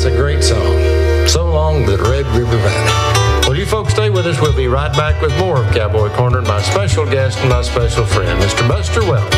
That's a great song. So Long, the Red River Valley. Well, you folks stay with us. We'll be right back with more of Cowboy Corner and my special guest and my special friend, Mr. Buster Welch.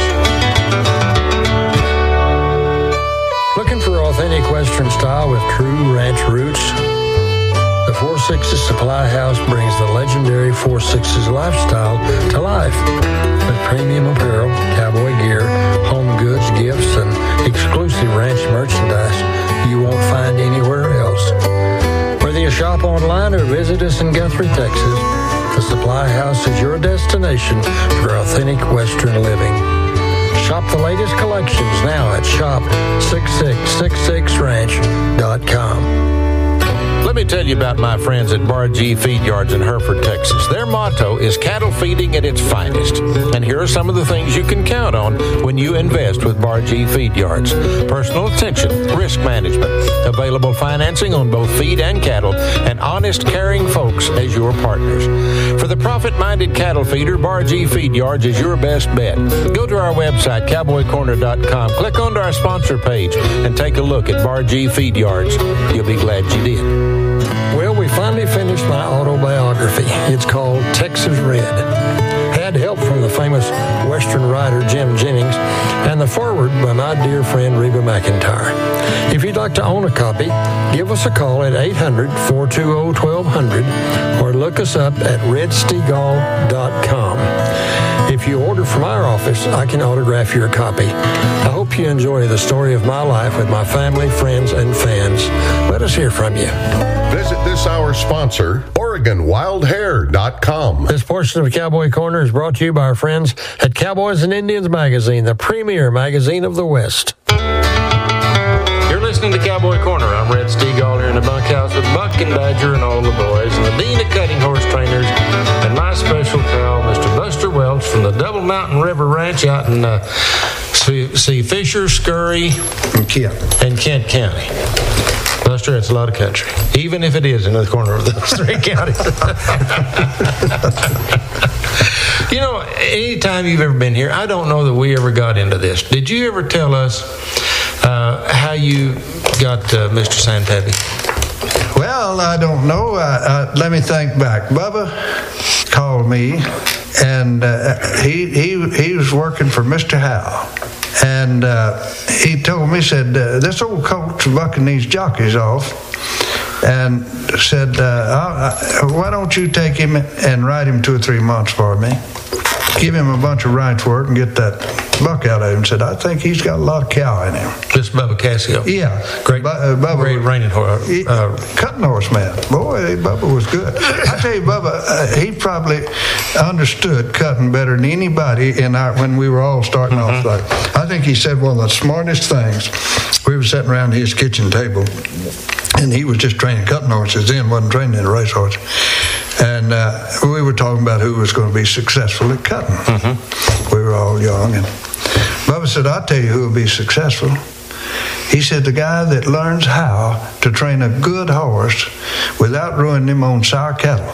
Looking for authentic Western style with true ranch roots? The Four Sixes Supply House brings the legendary Four Sixes lifestyle to life. With premium apparel, cowboy gear, home goods, gifts, and exclusive ranch merchandise you won't find anywhere else. Whether you shop online or visit us in Guthrie, Texas, the Supply House is your destination for authentic Western living. Shop the latest collections now at shop6666ranch.com. Let me tell you about my friends at Bar G Feed Yards in Hereford, Texas. Their motto is cattle feeding at its finest. And here are some of the things you can count on when you invest with Bar G Feed Yards. Personal attention, risk management, available financing on both feed and cattle, and honest, caring folks as your partners. For the profit-minded cattle feeder, Bar G Feed Yards is your best bet. Go to our website, cowboycorner.com, click onto our sponsor page, and take a look at Bar G Feed Yards. You'll be glad you did. Well, we finally finished my autobiography. It's called Texas Red. Had help from the famous Western writer Jim Jennings and the foreword by my dear friend Reba McEntire. If you'd like to own a copy, give us a call at 800-420-1200 or look us up at redstegall.com. If you order from our office, I can autograph your copy. I hope you enjoy the story of my life with my family, friends, and fans. Let us hear from you. Visit this hour's sponsor, OregonWildHair.com. This portion of Cowboy Corner is brought to you by our friends at Cowboys and Indians Magazine, the premier magazine of the West. You're listening to Cowboy Corner. I'm Red Stegall here in the bunkhouse with Buck and Badger and all the boys, and the Dean of Cutting Horse Trainers, and my special pal, Mr. Buster Welch from the Double Mountain River Ranch out in Fisher, Scurry, and Kent County. Buster, that's a lot of country, even if it is in the corner of those three counties. You know, anytime you've ever been here, I don't know that we ever got into this. Did you ever tell us how you got Mr. Santabi? Well, I don't know. Let me think back. Bubba called me, and he was working for Mr. Howe. And he told me, said, this old colt's bucking these jockeys off. And said, why don't you take him and ride him 2 or 3 months for me? Give him a bunch of rights work and get that buck out of him. Said, I think he's got a lot of cow in him. This Bubba Cassio. Yeah. Great, Bubba, great reining horse. Cutting horse man. Boy, Bubba was good. I tell you, Bubba, he probably understood cutting better than anybody when we were all starting off. Like, I think he said one of the smartest things. We were sitting around his kitchen table, and he was just training cutting horses then, wasn't training in a racehorse. And we were talking about who was going to be successful at cutting. We were all young, and Bubba said, I'll tell you who will be successful. He said, the guy that learns how to train a good horse without ruining him on sour cattle.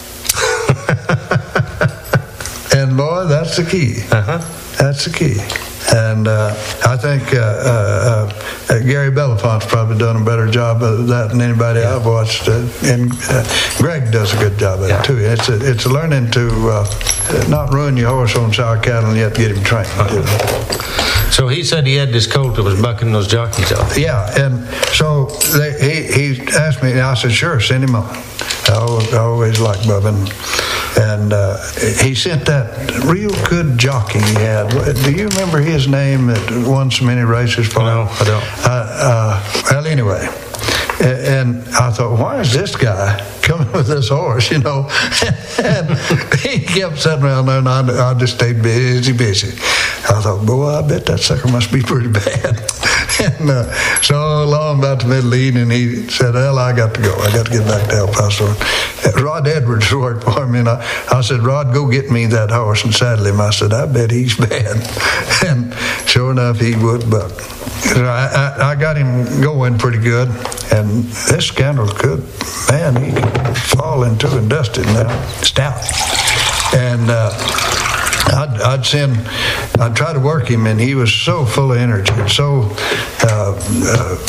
And boy, that's the key. That's the key. And I think Gary Belafont's probably done a better job of that than anybody I've watched. And Greg does a good job of it, too. It's learning to not ruin your horse on sour cattle and yet get him trained. So he said he had this colt that was bucking those jockeys off. Yeah, and so he asked me, and I said, sure, send him on. I always liked Bubba. And he sent that real good jockey he had. Do you remember his name that won so many races for him? No, I don't. Well, anyway. And I thought, why is this guy coming with this horse, you know? And he kept sitting around there, and I just stayed busy. I thought, boy, I bet that sucker must be pretty bad. And so along about the middle of the evening, he said, well, I got to go. I got to get back to El Paso. Rod Edwards worked for me, and I said, Rod, go get me that horse and saddle him. I said, I bet he's bad. And sure enough, he would buck. I got him going pretty good, and this scandal could, man, he could fall into and dust it now. Stout. And I'd try to work him, and he was so full of energy and so fired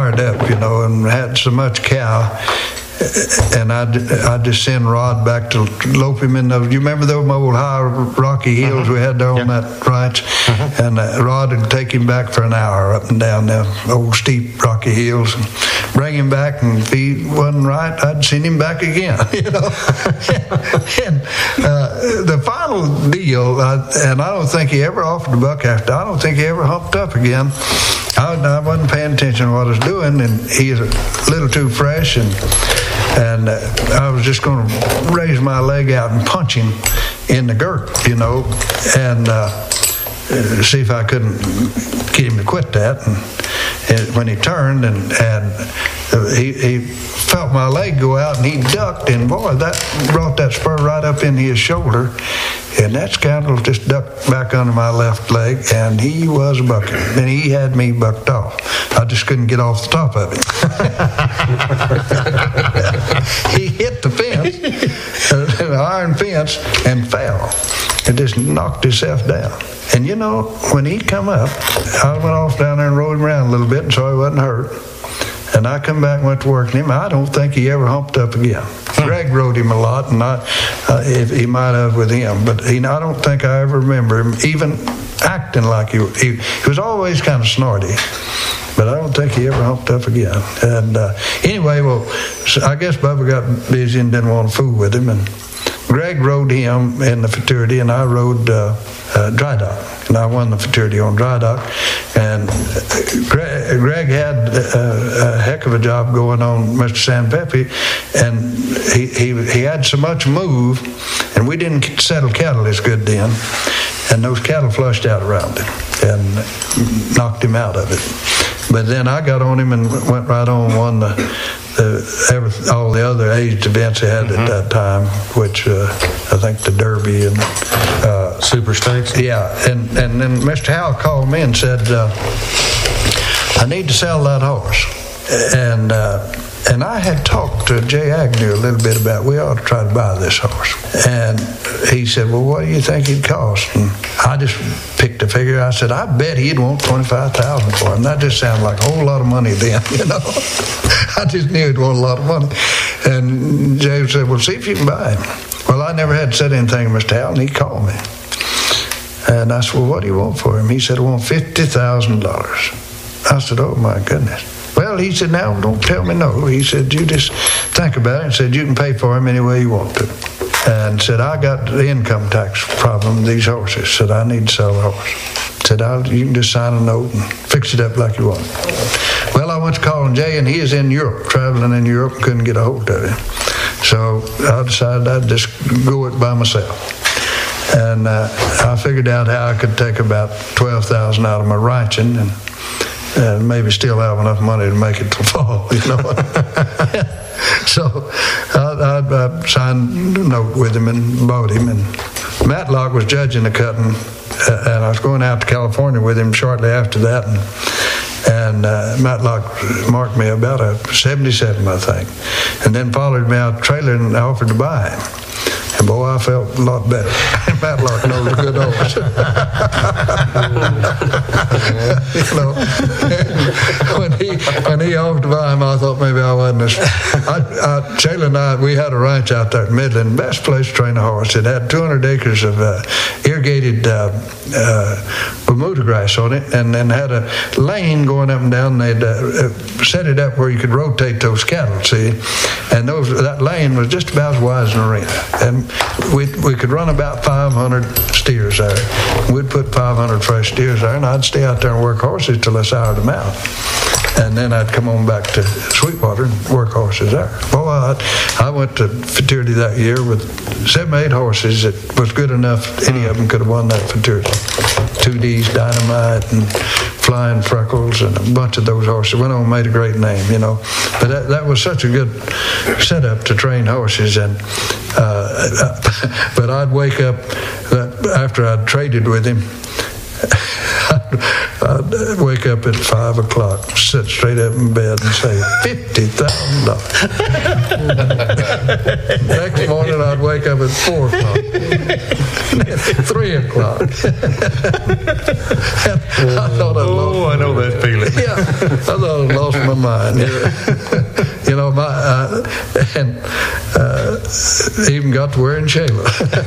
fired up, and had so much cow. And I'd just send Rod back to lope him in those. You remember those old high rocky hills we had there on that ranch? And Rod would take him back for an hour up and down them old steep rocky hills and bring him back. And if he wasn't right, I'd send him back again. And the final deal, and I don't think he ever offered a buck after. I don't think he ever humped up again. I wasn't paying attention to what I was doing, and he was a little too fresh, and I was just going to raise my leg out and punch him in the girt, and see if I couldn't get him to quit that. And when he turned and he felt my leg go out, and he ducked, and boy, that brought that spur right up into his shoulder, and that scoundrel just ducked back under my left leg, and he was bucking, and he had me bucked off. I just couldn't get off the top of him. He hit the fence, an iron fence, and fell, and just knocked himself down. And when he come up, I went off down there and rode him around a little bit, and so he wasn't hurt. And I come back and went to work on him. I don't think he ever humped up again. Greg rode him a lot, and if he might have with him, but I don't think I ever remember him even acting like he was always kind of snorty. But I don't think he ever humped up again. And anyway, so I guess Bubba got busy and didn't want to fool with him. And Greg rode him in the futurity, and I rode dry dock. And I won the futurity on dry dock. And Greg had a heck of a job going on Mr. San Pepe, and he had so much move, and we didn't settle cattle as good then. And those cattle flushed out around him and knocked him out of it. But then I got on him and went right on, won all the other aged events they had at that time, which I think the Derby and Super Stakes. Yeah, and then Mr. Howell called me and said, I need to sell that horse. And I had talked to Jay Agnew a little bit about we ought to try to buy this horse. And he said, well, what do you think he'd cost? And I just picked a figure. I said, I bet he'd want $25,000 for him. That just sounded like a whole lot of money then, I just knew he'd want a lot of money. And Jay said, well, see if you can buy him. Well, I never had said anything to Mr. Howell, and he called me. And I said, well, what do you want for him? He said, I want $50,000. I said, oh, my goodness. Well, he said, now, don't tell me no. He said, you just think about it, and said, you can pay for him any way you want to. And said, I got the income tax problem, these horses. Said, I need to sell the horse. Said, you can just sign a note and fix it up like you want. Well, I went to call Jay, and he is in Europe, traveling in Europe, and couldn't get a hold of him. So I decided I'd just go it by myself. And I figured out how I could take about $12,000 out of my ranching and maybe still have enough money to make it till fall, So I signed a note with him and bought him. And Matlock was judging the cutting, and I was going out to California with him shortly after that. And Matlock marked me about a 77, I think, and then followed me out the trailer and offered to buy him. And boy, I felt a lot better. Matlock knows a good horse. When he offered to buy him, I thought maybe I wasn't. Shayla and I, we had a ranch out there at Midland, best place to train a horse. It had 200 acres of irrigated Bermuda grass on it, and then had a lane going up and down. They'd set it up where you could rotate those cattle, see? And that lane was just about as wide as an arena. And we could run about 500 steers there. We'd put 500 fresh steers there, and I'd stay out there and work horses till I sired them out. And then I'd come on back to Sweetwater and work horses there. Boy, I went to futurity that year with 7 or 8 horses. It was good enough any of them could have won that futurity. 2D's Dynamite and Flying Freckles and a bunch of those horses. Went on and made a great name, But that was such a good setup to train horses. And but I'd wake up after I'd traded with him. I'd wake up at 5 o'clock, sit straight up in bed and say, $50,000. Next morning I'd wake up at 4 o'clock, 3 o'clock. I thought I know that feeling. Yeah, thought I lost my mind. You know, even got to wearing Shayla.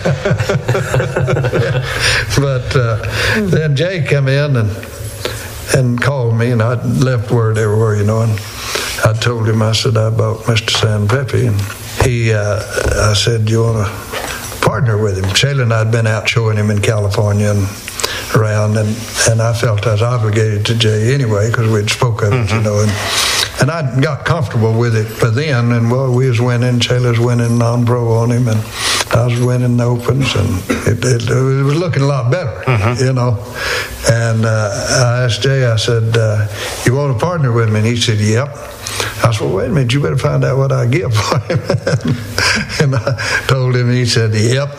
But then Jay come in and called me, and I left word everywhere, you know, and I told him, I said, I bought Mr. San Pepe, and I said, you want to partner with him? Shayla and I had been out showing him in California and around, and I felt I was obligated to Jay anyway because we'd spoke of it, you know, and I got comfortable with it by then, and well, we was winning. Shayla was winning non-pro on him, and I was winning the opens, and it was looking a lot better, you know. And I asked Jay, I said, you want to partner with me? And he said, yep. I said, well, wait a minute, you better find out what I give for him. And I told him, he said, yep.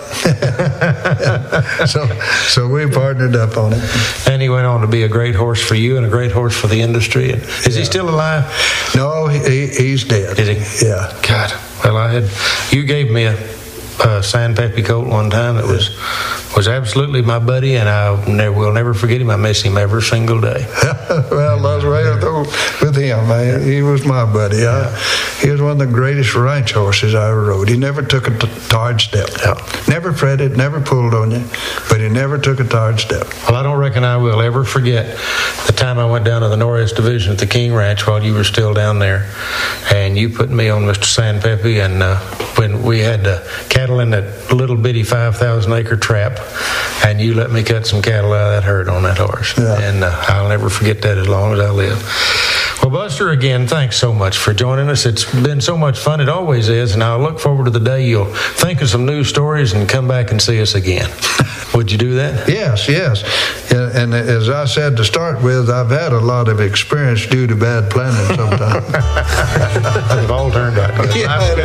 So we partnered up on it. And he went on to be a great horse for you and a great horse for the industry. Is he still alive? No, he's dead. Is he? Yeah. God. Well, you gave me a San Pepe colt one time that was absolutely my buddy, and I will never forget him. I miss him every single day. Well, I was right with him. He was my buddy. He was one of the greatest ranch horses I ever rode. He never took a tired step. Never fretted, never pulled on you, but he never took a tired step. Well, I don't reckon I will ever forget the time I went down to the Norris division at the King Ranch while you were still down there, and you put me on Mr. San Pepe, and when we had cattle in that little bitty 5,000 acre trap, and you let me cut some cattle out of that herd on that horse. Yeah. And I'll never forget that as long as I live. Well, Buster, again, thanks so much for joining us. It's been so much fun. It always is, and I'll look forward to the day you'll think of some news stories and come back and see us again. Would you do that? Yes. And as I said to start with, I've had a lot of experience due to bad planning sometimes. They've all turned out good. Yeah.